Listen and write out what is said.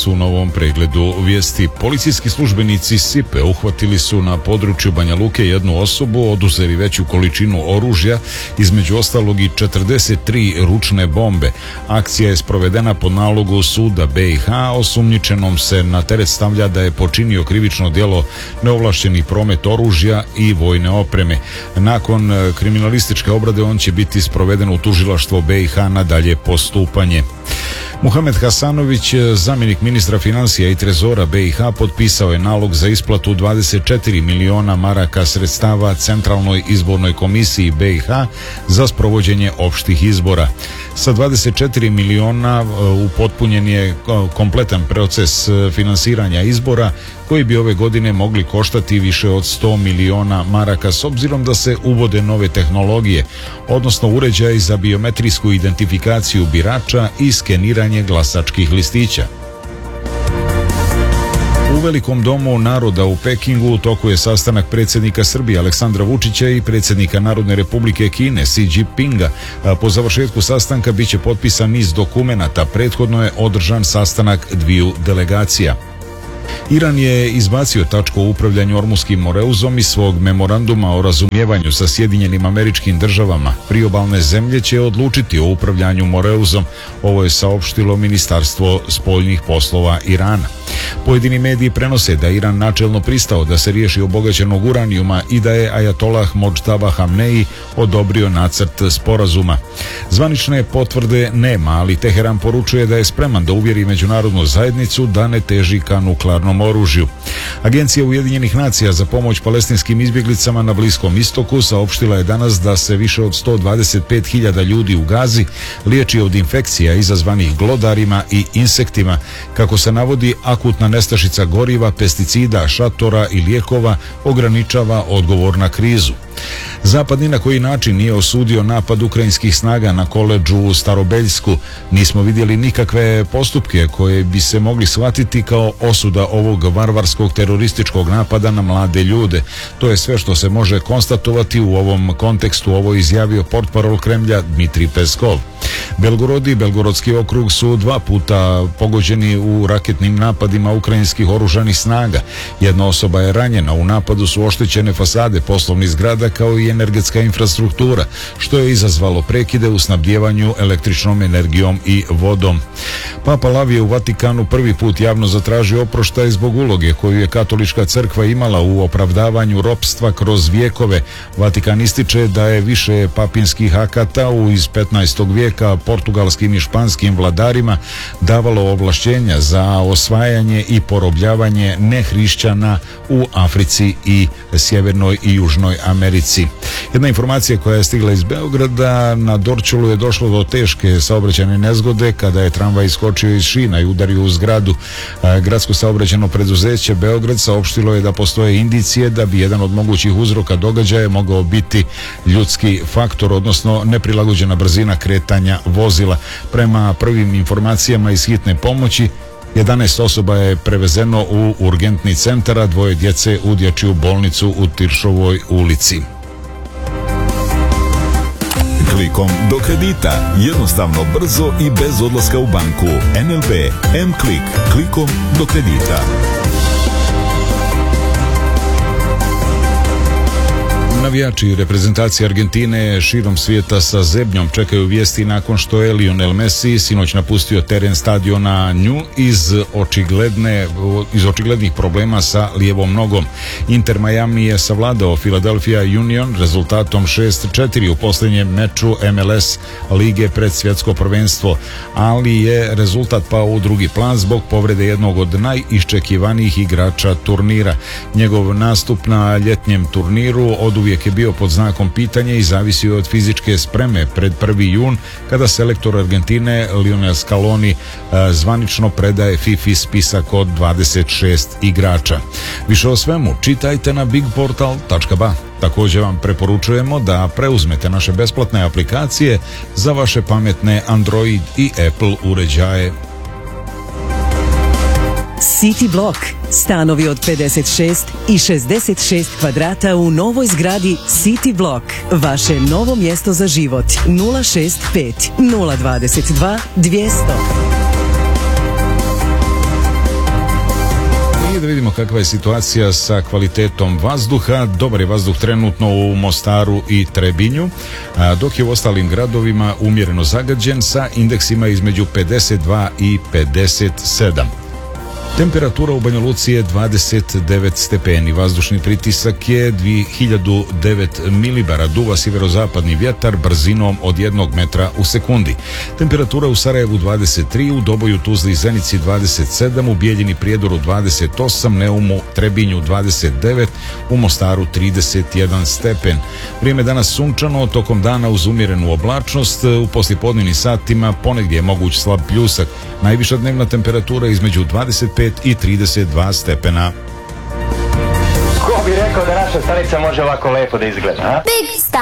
danas u novom pregledu vijesti. Policijski službenici SIPE uhvatili su na području Banja Luke jednu osobu, oduzeli veću količinu oružja, između ostalog i 43 ručne bombe. Akcija je sprovedena po nalogu suda BiH. Osumnjičenom se na teret stavlja da je počinio krivično djelo neovlašćeni promet oružja i vojne opreme. Nakon kriminalističke obrade on će biti sproveden u tužilaštvo BiH na dalje postupanje. Muhamed Hasanović, zamjenik ministra financija i trezora BiH, potpisao je nalog za isplatu 24 miliona maraka sredstava Centralnoj izbornoj komisiji BiH za sprovođenje opštih izbora. Sa 24 miliona upotpunjen je kompletan proces finansiranja izbora koji bi ove godine mogli koštati više od 100 miliona maraka s obzirom da se uvode nove tehnologije, odnosno uređaji za biometrijsku identifikaciju birača i skeniranje glasačkih listića. U Velikom domu naroda u Pekingu u toku je sastanak predsjednika Srbije Aleksandra Vučića i predsjednika Narodne Republike Kine Xi Jinpinga. Po završetku sastanka biće potpisan niz dokumenata. Prethodno je održan sastanak dviju delegacija. Iran je izbacio tačku o upravljanju Ormuškim moreuzom iz svog memoranduma o razumijevanju sa Sjedinjenim Američkim Državama. Priobalne zemlje će odlučiti o upravljanju moreuzom. Ovo je saopštilo Ministarstvo spoljnih poslova Irana. Pojedini mediji prenose da Iran načelno pristao da se riješi obogaćenog uranijuma i da je Ajatolah Modžtaba Hamneji odobrio nacrt sporazuma. Zvanične potvrde nema, ali Teheran poručuje da je spreman da uvjeri međunarodnu zajednicu da ne teži ka nuklearnom oružju. Agencija Ujedinjenih nacija za pomoć palestinskim izbjeglicama na Bliskom istoku saopštila je danas da se više od 125.000 ljudi u Gazi liječi od infekcija izazvanih glodarima i insektima. Kako se navodi, akutna nestašica goriva, pesticida, šatora i lijekova ograničava odgovor na krizu. Zapad ni na koji način nije osudio napad ukrajinskih snaga na koledžu u Starobeljsku. Nismo vidjeli nikakve postupke koje bi se mogli shvatiti kao osuda ovog varvarskog terorističkog napada na mlade ljude. To je sve što se može konstatovati u ovom kontekstu, ovo izjavio portparol Kremlja Dmitrij Peskov. Belgorod i Belgorodski okrug su 2 puta pogođeni u raketnim napadima ukrajinskih oružanih snaga. Jedna osoba je ranjena, u napadu su oštećene fasade poslovnih zgrada kao i energetska infrastruktura, što je izazvalo prekide u snabdjevanju električnom energijom i vodom. Papa Lav je u Vatikanu prvi put javno zatražio oproštaj zbog uloge koju je katolička crkva imala u opravdavanju ropstva kroz vijekove. Vatikan ističe da je više papinskih akata iz 15. vijeka portugalskim i španskim vladarima davalo ovlašćenja za osvajanje i porobljavanje nehrišćana u Africi i Sjevernoj i Južnoj Americi. Jedna informacija koja je stigla iz Beograda, na Dorćolu je došlo do teške saobraćajne nezgode kada je tramvaj iskočio iz šina i udario u zgradu. Gradsko saobraćajno preduzeće Beograd saopštilo je da postoje indicije da bi jedan od mogućih uzroka događaja mogao biti ljudski faktor, odnosno neprilagođena brzina kretanja vozila. Prema prvim informacijama iz hitne pomoći, 11 osoba je prevezeno u urgentni centar, a 2 djece u dječju bolnicu u Tiršovoj ulici. Klikom do kredita. Jednostavno, brzo i bez odlaska u banku. NLB M-Klik. Klikom do kredita. Navijači reprezentacije Argentine širom svijeta sa zebnjom čekaju vijesti nakon što je Lionel Messi sinoć napustio teren stadiona Nju iz očiglednih problema sa lijevom nogom. Inter Miami je savladao Philadelphia Union rezultatom 6-4 u posljednjem meču MLS lige pred svjetsko prvenstvo, ali je rezultat pao u drugi plan zbog povrede jednog od najiščekivanijih igrača turnira. Njegov nastup na ljetnjem turniru oduvijek je bio pod znakom pitanja i zavisio od fizičke spreme pred 1. jun kada selektor Argentine Lionel Scaloni zvanično predaje FIFA spisak od 26 igrača. Više o svemu čitajte na bigportal.ba. Također vam preporučujemo da preuzmete naše besplatne aplikacije za vaše pametne Android i Apple uređaje. City Block. Stanovi od 56 i 66 kvadrata u novoj zgradi City Block. Vaše novo mjesto za život. 065 022 200. kakva je situacija sa kvalitetom vazduha. Dobar je vazduh trenutno u Mostaru i Trebinju, dok je u ostalim gradovima umjereno zagađen sa indeksima između 52 i 57. Temperatura u Banja Luci je 29 stepeni, vazdušni pritisak je 2009 milibara, duva sjeverozapadni vjetar brzinom od 1 metra u sekundi. Temperatura u Sarajevu 23, u Doboju, Tuzli i Zenici 27, u Bijeljini, Prijedoru 28, Neumu, Trebinju 29, u Mostaru 31 stepen. Vrijeme danas sunčano, tokom dana uz umjerenu oblačnost, u poslijepodnevnim satima ponegdje je moguć slab pljusak. Najviša dnevna temperatura između 25 i 32 stepena. Ko bi rekao da naša stanica može ovako lepo da izgleda, a? Big Star.